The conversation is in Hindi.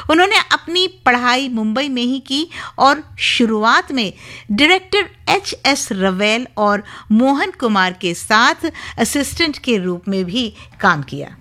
उन्होंने अपनी पढ़ाई मुंबई में ही की और शुरुआत में डायरेक्टर H.S. रवेल और मोहन कुमार के साथ असिस्टेंट के रूप में भी काम किया।